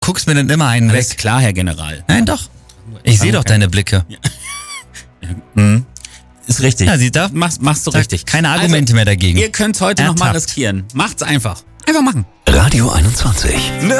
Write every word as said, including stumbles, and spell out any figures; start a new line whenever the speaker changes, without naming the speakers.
guckst mir dann immer einen
Alles
weg.
klar, Herr General.
Nein, doch. Ich sehe doch deine Blicke.
Ja. Mhm. Ist richtig.
Ja, siehst du?
Machst, machst du
Sag,
richtig.
keine Argumente
also,
mehr dagegen.
Ihr könnt heute nochmal
Ertappt.
riskieren. Macht's einfach. Einfach machen.
Radio einundzwanzig.